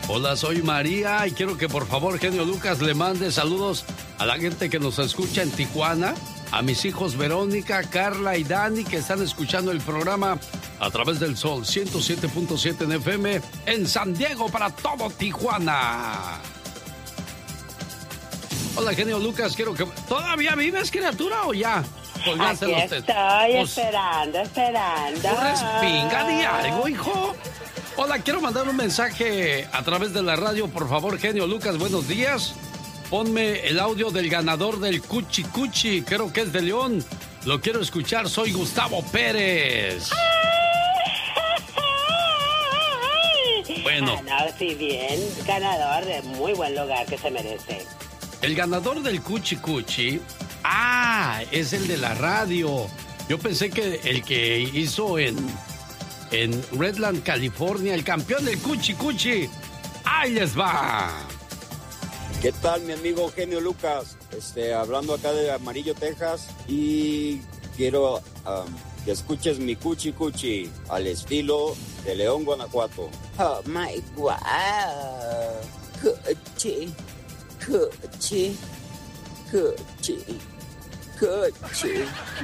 Hola, soy María y quiero que por favor, genio Lucas, le mande saludos a la gente que nos escucha en Tijuana, a mis hijos Verónica, Carla y Dani, que están escuchando el programa a través del Sol 107.7 en FM en San Diego para todo Tijuana. Hola, genio Lucas, quiero que... ¿Todavía vives, criatura, o ya? Aquí estoy esperando. Respinga, di algo, hijo. Hola, quiero mandar un mensaje a través de la radio, por favor, genio Lucas, buenos días. Ponme el audio del ganador del Cuchi Cuchi, creo que es de León. Lo quiero escuchar, soy Gustavo Pérez. Bueno. No, sí, bien, ganador de muy buen lugar que se merece. El ganador del Cuchi Cuchi, es el de la radio. Yo pensé que el que hizo en Redland, California, el campeón del Cuchi Cuchi. ¡Ahí les va! ¿Qué tal, mi amigo genio Lucas? Hablando acá de Amarillo, Texas, y quiero que escuches mi Cuchi Cuchi al estilo de León, Guanajuato. Oh my wow, Cuchi, Cuchi, Cuchi, Cuchi,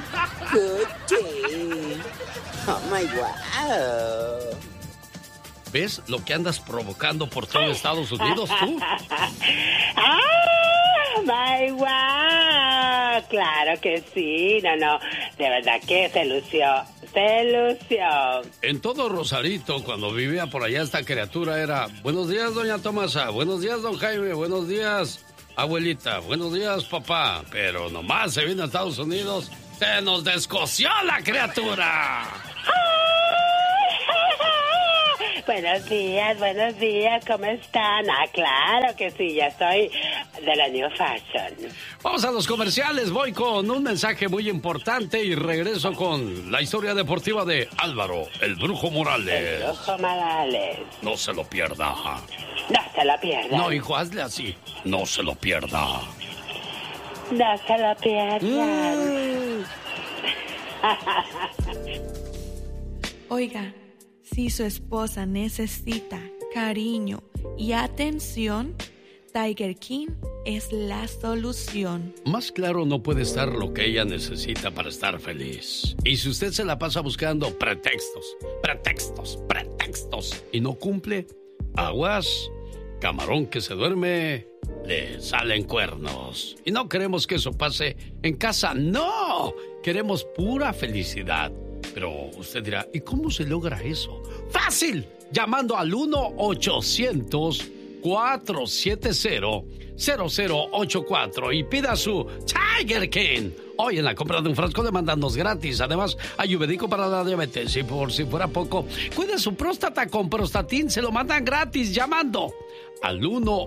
Cuchi. Oh my wow. ¿Ves lo que andas provocando por todo Estados Unidos, tú? My wow. Claro que sí. No. De verdad que se lució. En todo Rosarito, cuando vivía por allá esta criatura, era: buenos días, doña Tomasa, buenos días, don Jaime, buenos días, abuelita, buenos días, papá. Pero nomás se vino a Estados Unidos, se nos descoció la criatura. Buenos días, ¿cómo están? Claro que sí, ya estoy de la New Fashion. Vamos a los comerciales, voy con un mensaje muy importante y regreso con la historia deportiva de Álvaro, el Brujo Morales. El Brujo Morales. No se lo pierda. No se lo pierda. No, hijo, hazle así. No se lo pierda. No se lo pierdan. Oiga, si su esposa necesita cariño y atención, Tiger King es la solución. Más claro no puede estar lo que ella necesita para estar feliz. Y si usted se la pasa buscando pretextos y no cumple, aguas, camarón que se duerme, le salen cuernos. Y no queremos que eso pase en casa, no. Queremos pura felicidad. Pero usted dirá, ¿y cómo se logra eso? ¡Fácil! Llamando al 1-800-470-0084 y pida su Tiger King. Hoy en la compra de un frasco le mandamos gratis. Además, ayurvédico para la diabetes. Y por si fuera poco, cuide su próstata con Prostatin. Se lo mandan gratis llamando al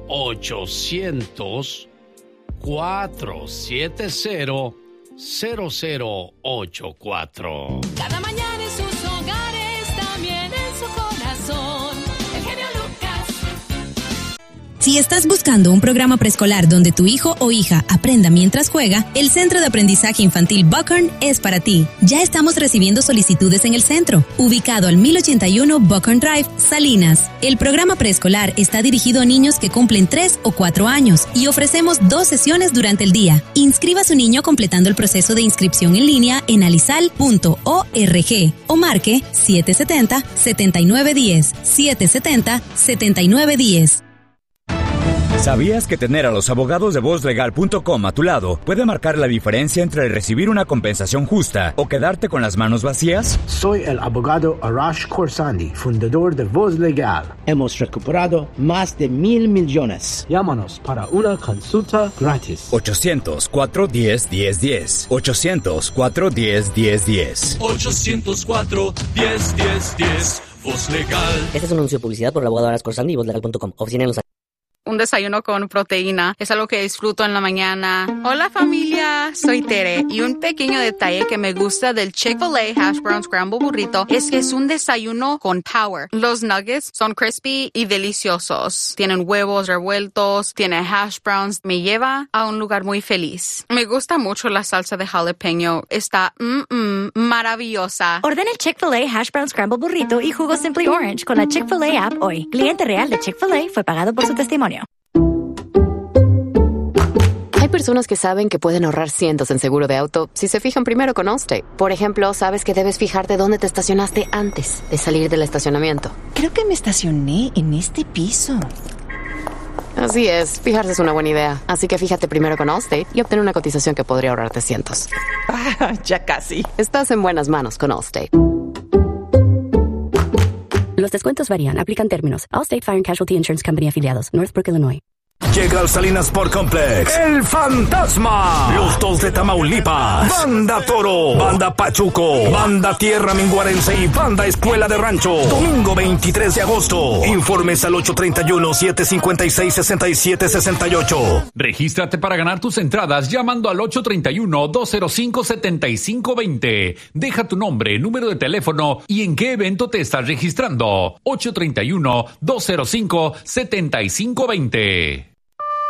1-800-470-0084. Cada mañana en sus hogares, también en su corazón. El genio Lucas. Si estás buscando un programa preescolar donde tu hijo o hija aprenda mientras juega, el Centro de Aprendizaje Infantil Buckhorn es para ti. Ya estamos recibiendo solicitudes en el centro, ubicado al 1081 Buckhorn Drive, Salinas. El programa preescolar está dirigido a niños que cumplen 3 o 4 años y ofrecemos 2 sesiones durante el día. Inscriba a su niño completando el proceso de inscripción en línea en alisal.org o marque 770-7910, 770-7910. ¿Sabías que tener a los abogados de VozLegal.com a tu lado puede marcar la diferencia entre recibir una compensación justa o quedarte con las manos vacías? Soy el abogado Arash Khorsandi, fundador de Voz Legal. Hemos recuperado más de $1,000 millones. Llámanos para una consulta gratis. 800-410-1010. 800-410-1010. 800-410-1010. Voz Legal. Este es un anuncio de publicidad por el abogado Arash Khorsandi y VozLegal.com. Oficina en Los un desayuno con proteína. Es algo que disfruto en la mañana. Hola familia, soy Tere y un pequeño detalle que me gusta del Chick-fil-A Hash Brown Scramble Burrito es que es un desayuno con power. Los nuggets son crispy y deliciosos. Tienen huevos revueltos, tiene hash browns. Me lleva a un lugar muy feliz. Me gusta mucho la salsa de jalapeño. Está maravillosa. Ordena el Chick-fil-A Hash Brown Scramble Burrito y jugo Simply Orange con la Chick-fil-A app hoy. Cliente real de Chick-fil-A fue pagado por su testimonio. Hay personas que saben que pueden ahorrar cientos en seguro de auto si se fijan primero con Allstate. Por ejemplo, sabes que debes fijarte dónde te estacionaste antes de salir del estacionamiento. Creo que me estacioné en este piso. Así es, fijarse es una buena idea. Así que fíjate primero con Allstate y obtén una cotización que podría ahorrarte cientos. Ya casi. Estás en buenas manos con Allstate. Los descuentos varían, aplican términos. Allstate Fire and Casualty Insurance Company afiliados, Northbrook, Illinois. Llega al Salinas Sport Complex El Fantasma, Los Dos de Tamaulipas, Banda Toro, Banda Pachuco, Banda Tierra Minguarense y Banda Escuela de Rancho. Domingo 23 de agosto. Informes al 831-756-6768. Regístrate para ganar tus entradas llamando al 831-205-7520. Deja tu nombre, número de teléfono y en qué evento te estás registrando. 831-205-7520.